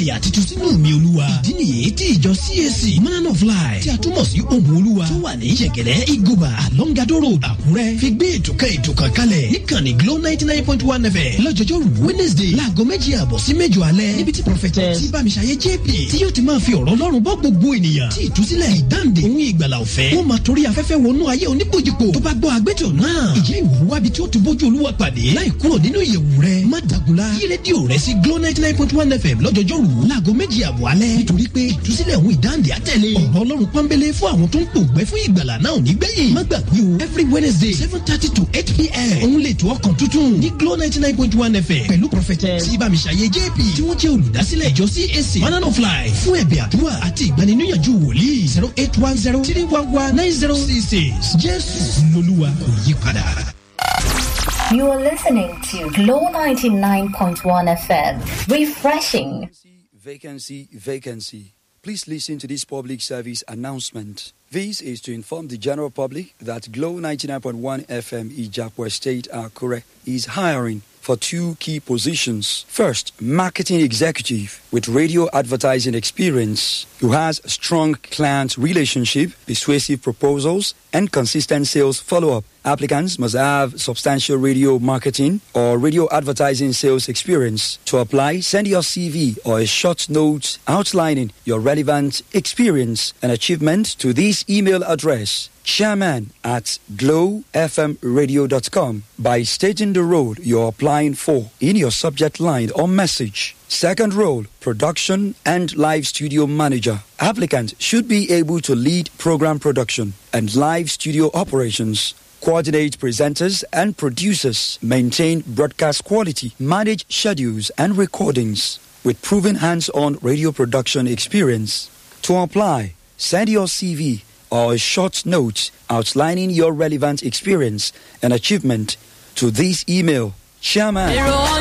ìdáǹdè àti ìtúsínú mi olúwa. ìdí nìyí tí ìjọ CAC Manana of Life tí a túmọ̀ sí ohùn olúwa tó wà ní Yẹ̀gẹ̀lẹ́ Igoba Alongado Road Àkúrẹ́ fi gbé ètò kan kalẹ̀ níkànnì Glo 99.1 FM lọ́jọ́jọ́rú Wednesday láago 2:30 sí 8 alẹ́ níbi tí Prophetess Bámiṣayé JP tí yóò ti máa fi ọ̀rọ̀ Ọlọ́run bọ́ gbogbo ènìyàn tí ìtúsílẹ̀ ìdáǹdè ohun ìgbàlà ọ̀fẹ́ ó máa torí afẹ́fẹ́ wọnú ayé oníkojúkò tó bá gbọ́ agbẹ́tọ̀ náà ìjẹ́ ìwúwábi tí ó ti bójú olúwa pàdé láì kúrò nínú ìyẹ̀wù rẹ̀ má dàgùnlá yí rédíò rẹ̀ sí Glo 99.1 FM lọ́jọ́jọ́rú láago 2:30 alẹ́ nítorí pé ìtúsílẹ̀ ohun ìdáǹdè àtẹ̀lé ọ̀rọ̀ Ọlọ́run pọ́nbélé fún àwọn tó ń pòǹgbẹ́ fún ìgbàlà náà ò ní gbẹ̀yìn má gbàgbé o every Wednesday 7:30 to 8 p.m. òun lè tó ọkàn tuntun ní Glo 99.1 FM pẹ̀lú Prophetess Bámiṣayé JP tí wọ́n jẹ́ olùdásílẹ̀ ìjọ CAC Manana of Life fún ẹ̀bẹ̀ àdúrà àti ìgbaniníyànjú wòlíì 08103119066 Jésù lolúwa kò yí padà. You are listening to Glo 99.1 FM. Refreshing. Vacancy. Please listen to this public service announcement. This is to inform the general public that Glo 99.1 FM Ijapwa State Akure is hiring for 2 key positions. First, marketing executive with radio advertising experience who has strong client relationship, persuasive proposals, and consistent sales follow-up. Applicants must have substantial radio marketing or radio advertising sales experience. To apply, send your CV or a short note outlining your relevant experience and achievement to this email address: chairman@glowfmradio.com, by stating the role you're applying for in your subject line or message. Second role, production and live studio manager. Applicant should be able to lead program production and live studio operations, coordinate presenters and producers, maintain broadcast quality, manage schedules and recordings with proven hands-on radio production experience. To apply, send your CV or a short note outlining your relevant experience and achievement to this email: chairman.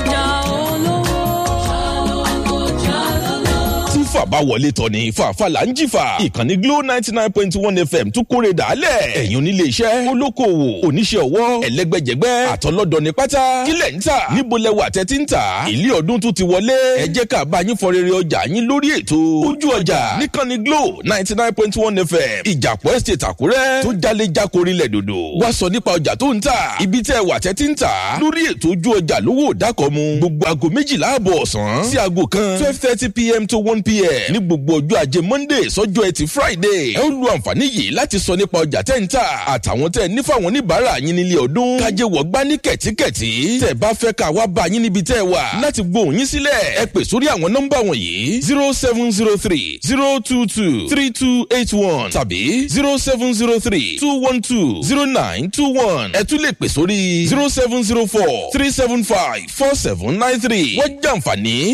Bá wọlé tọ̀ ní fàáfàá là ń jìfà. Ìkànnì Glo 99.1 FM tún kórè dàálẹ̀. Ẹ̀yin onílé iṣẹ́, olókoòwò, oníṣẹ́ ọwọ́, ẹlẹ́gbẹ́jẹgbẹ́, àtọlọ́dọ̀ ní pátá. Kílẹ̀ ń tà, níbo lẹwà tẹ́tí ń tà. Ilé ọdún tún ti wọlé. Ẹ jẹ́ ká bá yín fọ rere ọjà yín lórí ètò Ojú Ọjà níkànnì Glo 99.1 FM. Ìjàpọ̀ Estate Àkúrẹ́ tó jalè jákòrí lẹ̀ dòdò. Wá sọ nípa ọjà tó ń tà. Ibi tẹ́ wà tẹ́tí ń tà. Lórí ètò Ojú Ọjà lówó dákọ̀mu. Gbogbo aago 12 ọ̀sán sí aago kan 12:30 p.m. to 1 p.m. ní gbogbo ọjọ́ ajé Monday sọ́jọ́ ẹtì Friday. Ẹ ó lu àǹfààní yìí láti sọ nípa ọjà tẹ́ ń tà àtàwọn tẹ́ ní fáwọn oníbàárà yín nílé ọdún. Kájé wọ̀gbá ní kẹ̀tíkẹ̀tí. Tẹ́ bá fẹ́ ká wá bá yín níbi tẹ́ wà láti gbóhùn yín sílẹ̀. Ẹ pè sórí àwọn nọ́mbà wọ̀nyí: 0703 022 3281 tàbí 0703 212 0921. Ẹ tún lè pè sórí 0704 375 4793. Wọ́n jàǹfààní